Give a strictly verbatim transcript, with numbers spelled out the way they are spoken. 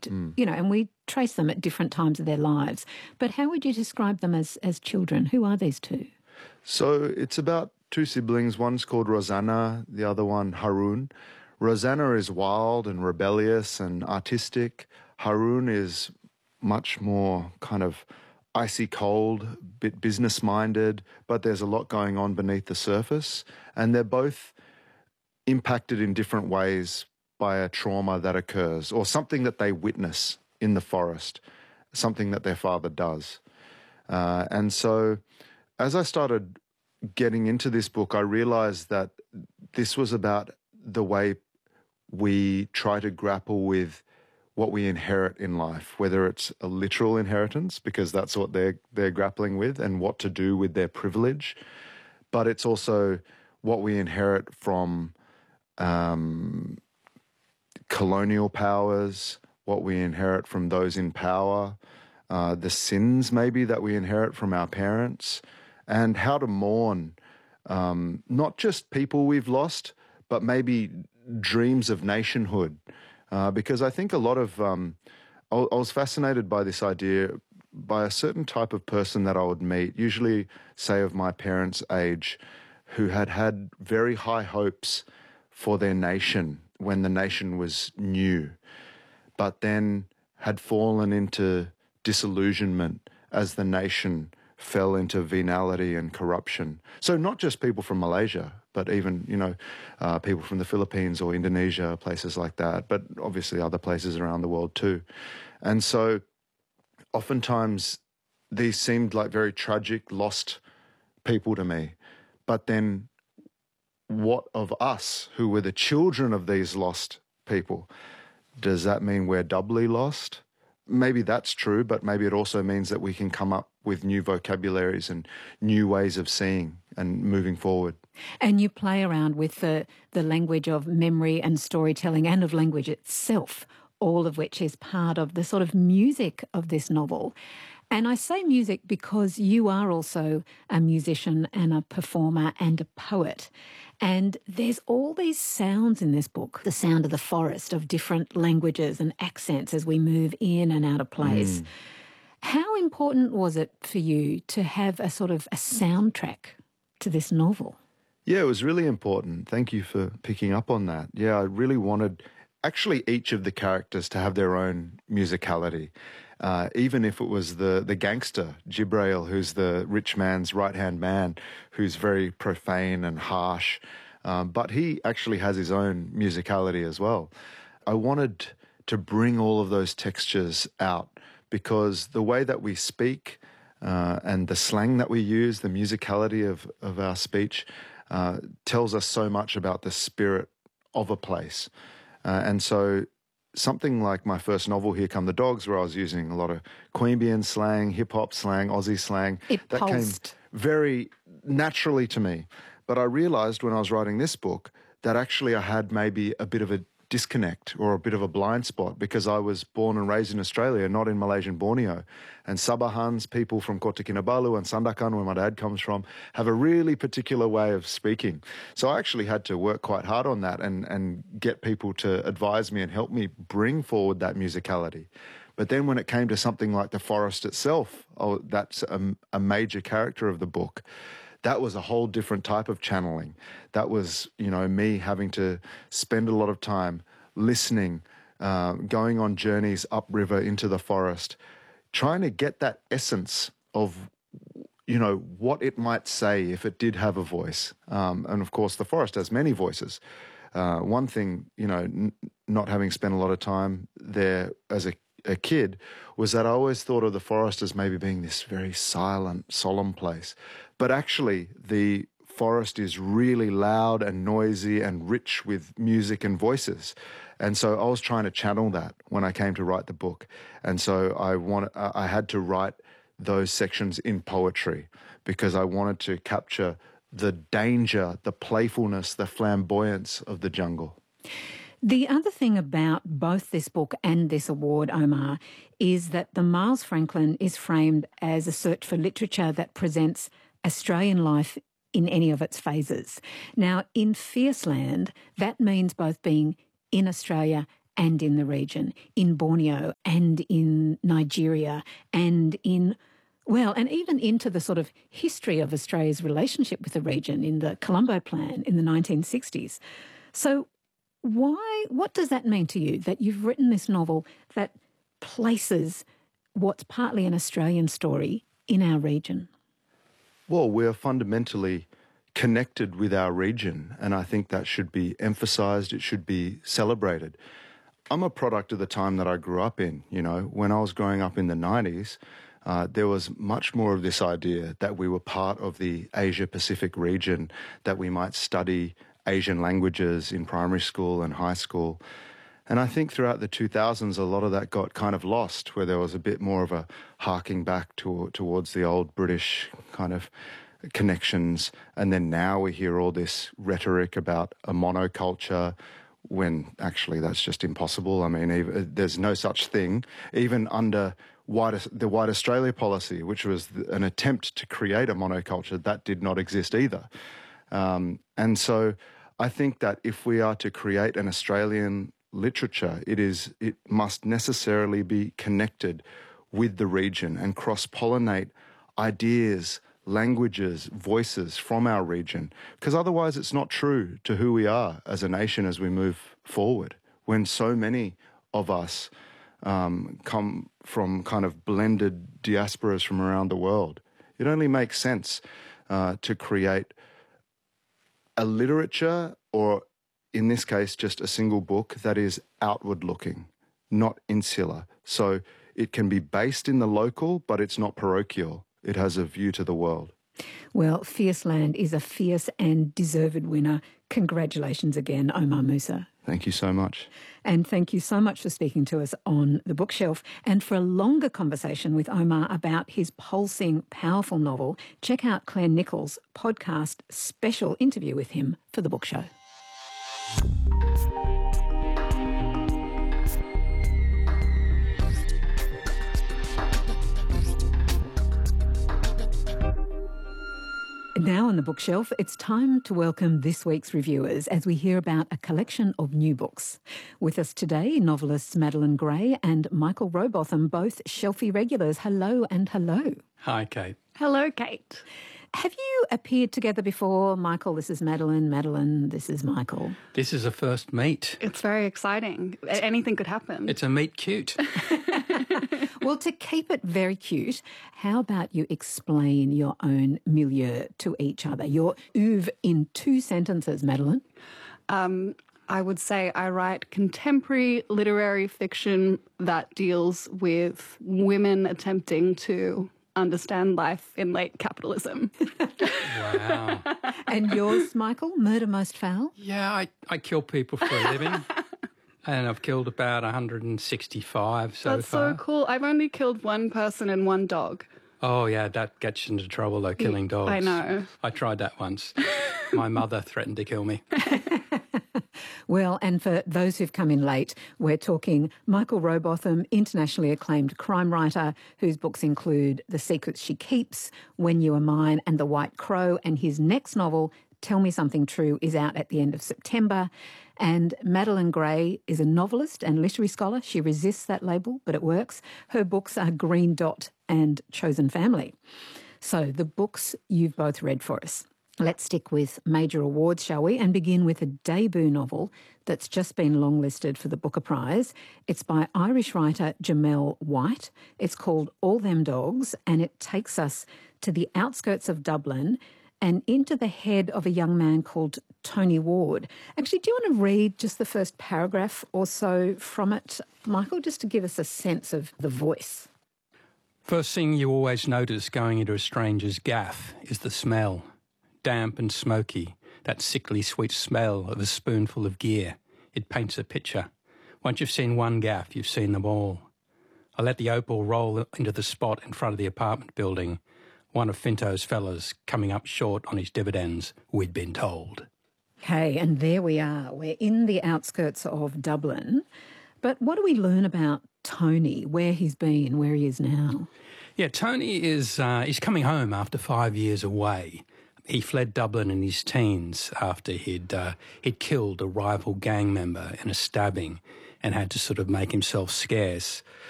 mm. you know, and we trace them at different times of their lives. But how would you describe them as, as children? Who are these two? So it's about two siblings. One's called Rosanna, the other one Harun. Rosanna is wild and rebellious and artistic. Harun is much more kind of icy cold, bit business-minded, but there's a lot going on beneath the surface. And they're both impacted in different ways by a trauma that occurs or something that they witness in the forest, something that their father does. Uh, and so as I started getting into this book, I realized that this was about the way we try to grapple with what we inherit in life, whether it's a literal inheritance, because that's what they're, they're grappling with, and what to do with their privilege, but it's also what we inherit from um, colonial powers, what we inherit from those in power, uh, the sins maybe that we inherit from our parents, and how to mourn um, not just people we've lost, but maybe dreams of nationhood. Uh, because I think a lot of, um, I, I was fascinated by this idea by a certain type of person that I would meet, usually say of my parents' age, who had had very high hopes for their nation when the nation was new, but then had fallen into disillusionment as the nation fell into venality and corruption. So not just people from Malaysia, but even, you know, uh, people from the Philippines or Indonesia, places like that, but obviously other places around the world too. And so oftentimes these seemed like very tragic, lost people to me. But then what of us who were the children of these lost people? Does that mean we're doubly lost? Maybe that's true, but maybe it also means that we can come up with new vocabularies and new ways of seeing and moving forward. And you play around with the, the language of memory and storytelling and of language itself, all of which is part of the sort of music of this novel. And I say music because you are also a musician and a performer and a poet. And there's all these sounds in this book, the sound of the forest, of different languages and accents as we move in and out of place. Mm. How important was it for you to have a sort of a soundtrack to this novel? Yeah, it was really important. Thank you for picking up on that. Yeah, I really wanted actually each of the characters to have their own musicality. Uh, even if it was the, the gangster, Jibrail, who's the rich man's right-hand man, who's very profane and harsh, um, but he actually has his own musicality as well. I wanted to bring all of those textures out because the way that we speak uh, and the slang that we use, the musicality of, of our speech, uh, tells us so much about the spirit of a place. Uh, and so something like my first novel, Here Come the Dogs, where I was using a lot of Queanbeyan slang, hip-hop slang, Aussie slang. It that pulsed. Came very naturally to me. But I realised when I was writing this book that actually I had maybe a bit of a disconnect or a bit of a blind spot because I was born and raised in Australia, not in Malaysian Borneo. And Sabahans, people from Kota Kinabalu and Sandakan, where my dad comes from, have a really particular way of speaking. So I actually had to work quite hard on that and, and get people to advise me and help me bring forward that musicality. But then when it came to something like the forest itself, oh, that's a, a major character of the book, that was a whole different type of channeling. That was, you know, me having to spend a lot of time listening, uh, going on journeys upriver into the forest, trying to get that essence of, you know, what it might say if it did have a voice. Um, and of course, the forest has many voices. Uh, one thing, you know, n- not having spent a lot of time there as a a kid was that I always thought of the forest as maybe being this very silent, solemn place. But actually the forest is really loud and noisy and rich with music and voices. And so I was trying to channel that when I came to write the book. And so I wanted, I had to write those sections in poetry because I wanted to capture the danger, the playfulness, the flamboyance of the jungle. The other thing about both this book and this award, Omar, is that the Miles Franklin is framed as a search for literature that presents Australian life in any of its phases. Now, in Fierceland, that means both being in Australia and in the region, in Borneo and in Nigeria and in, well, and even into the sort of history of Australia's relationship with the region in the Colombo Plan in the nineteen sixties. So why, what does that mean to you, that you've written this novel that places what's partly an Australian story in our region? Well, we're fundamentally connected with our region, and I think that should be emphasised, it should be celebrated. I'm a product of the time that I grew up in. You know, when I was growing up in the nineties, uh, there was much more of this idea that we were part of the Asia-Pacific region, that we might study Asian languages in primary school and high school. And I think throughout the two thousands, a lot of that got kind of lost, where there was a bit more of a harking back to, towards the old British kind of connections. And then now we hear all this rhetoric about a monoculture, when actually that's just impossible. I mean, even, there's no such thing. Even under white, the White Australia policy, which was an attempt to create a monoculture, that did not exist either. Um, and so I think that if we are to create an Australian literature, it is it must necessarily be connected with the region and cross-pollinate ideas, languages, voices from our region, because otherwise it's not true to who we are as a nation as we move forward, when so many of us um, come from kind of blended diasporas from around the world. It only makes sense uh, to create a literature, or in this case just a single book, that is outward looking, not insular. So it can be based in the local, but it's not parochial. It has a view to the world. Well, Fierce Land is a fierce and deserved winner. Congratulations again, Omar Musa. Thank you so much. And thank you so much for speaking to us on The Bookshelf. And for a longer conversation with Omar about his pulsing, powerful novel, check out Claire Nichols' podcast special interview with him for The Book Show. Now on The Bookshelf, it's time to welcome this week's reviewers as we hear about a collection of new books. With us today, novelists Madeline Gray and Michael Rowbotham, both Shelfie regulars. Hello and hello. Hi, Kate. Hello, Kate. Have you appeared together before? Michael, this is Madeline. Madeline, this is Michael. This is a first meet. It's very exciting. Anything could happen. It's a meet cute. Well, to keep it very cute, how about you explain your own milieu to each other, your oeuvre in two sentences, Madeline? Um, I would say I write contemporary literary fiction that deals with women attempting to understand life in late capitalism. Wow. And yours, Michael? Murder Most Foul? Yeah, I, I kill people for a living. And I've killed about one hundred sixty-five so That's far. so cool. I've only killed one person and one dog. Oh, yeah, that gets you into trouble, though, killing dogs. I know. I tried that once. My mother threatened to kill me. Well, and for those who've come in late, we're talking Michael Rowbotham, internationally acclaimed crime writer, whose books include The Secrets She Keeps, When You Are Mine, and The White Crow, and his next novel, Tell Me Something True, is out at the end of September. And Madeline Gray is a novelist and literary scholar. She resists that label, but it works. Her books are Green Dot and Chosen Family. So the books you've both read for us. Let's stick with major awards, shall we, and begin with a debut novel that's just been longlisted for the Booker Prize. It's by Irish writer Jamel White. It's called All Them Dogs, and it takes us to the outskirts of Dublin and into the head of a young man called Tony Ward. Actually, do you want to read just the first paragraph or so from it, Michael, just to give us a sense of the voice? First thing you always notice going into a stranger's gaff is the smell. Damp and smoky, that sickly sweet smell of a spoonful of gear. It paints a picture. Once you've seen one gaff, you've seen them all. I let the Opal roll into the spot in front of the apartment building. One of Finto's fellas coming up short on his dividends, we'd been told. Okay, and there we are. We're in the outskirts of Dublin. But what do we learn about Tony, where he's been, where he is now? Yeah, Tony is uh, he's coming home after five years away. He fled Dublin in his teens after he'd uh, he'd killed a rival gang member in a stabbing, and had to sort of make himself scarce.